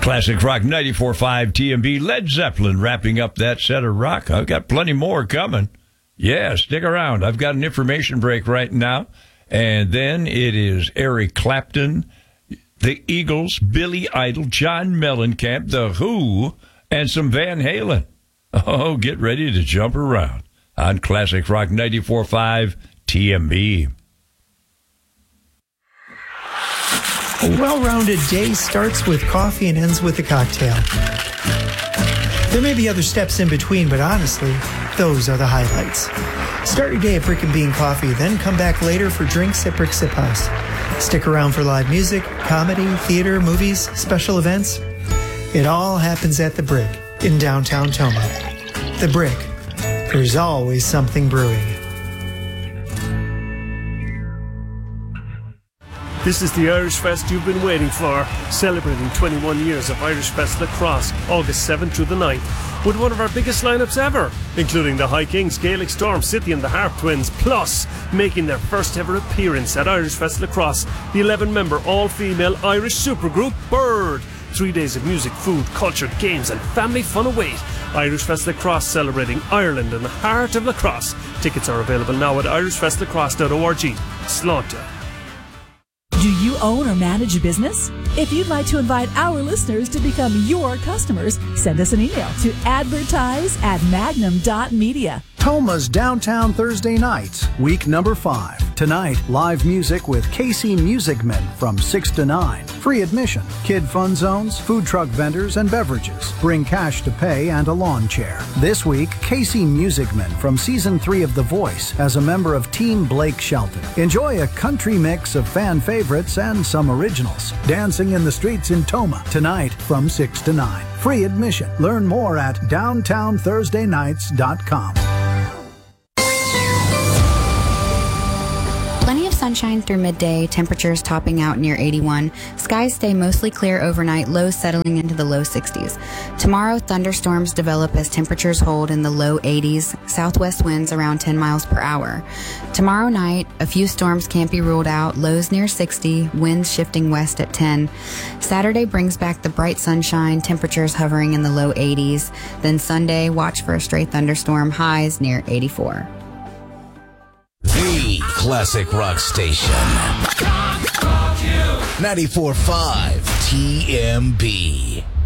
Classic Rock 94.5 TMB. Led Zeppelin wrapping up that set of rock. I've got plenty more coming. Yeah, stick around. I've got an information break right now. And then it is Eric Clapton, the Eagles, Billy Idol, John Mellencamp, The Who, and some Van Halen. Oh, get ready to jump around on Classic Rock 94.5 TMB. A well-rounded day starts with coffee and ends with a cocktail. There may be other steps in between, but honestly, those are the highlights. Start your day at Brick and Bean Coffee, then come back later for drinks at Brick Sip House. Stick around for live music, comedy, theater, movies, special events. It all happens at The Brick in downtown Toma. The Brick. There's always something brewing. This is the Irish Fest you've been waiting for, celebrating 21 years of Irish Fest Lacrosse, August 7th through the 9th, with one of our biggest lineups ever, including the High Kings, Gaelic Storm, City and the Harp Twins, plus making their first ever appearance at Irish Fest Lacrosse, the 11-member all-female Irish supergroup Bird. 3 days of music, food, culture, games and family fun await. Irish Fest Lacrosse, celebrating Ireland and the heart of lacrosse. Tickets are available now at irishfestlacrosse.org. Slánta. Do you own or manage a business? If you'd like to invite our listeners to become your customers, send us an email to advertise@magnum.media. Toma's Downtown Thursday Nights, week number 5. Tonight, live music with KC Music Men from 6 to 9. Free admission, kid fun zones, food truck vendors, and beverages. Bring cash to pay and a lawn chair. This week, KC Music Men from Season 3 of The Voice as a member of Team Blake Shelton. Enjoy a country mix of fan favorites and some originals. Dancing in the streets in Toma, tonight from 6 to 9. Free admission. Learn more at downtownthursdaynights.com. Plenty of sunshine through midday, temperatures topping out near 81. Skies stay mostly clear overnight, lows settling into the low 60s. Tomorrow, thunderstorms develop as temperatures hold in the low 80s, southwest winds around 10 miles per hour. Tomorrow night, a few storms can't be ruled out, lows near 60, winds shifting west at 10. Saturday brings back the bright sunshine, temperatures hovering in the low 80s. Then Sunday, watch for a stray thunderstorm, highs near 84. The Classic Rock Station. 94.5 TMB.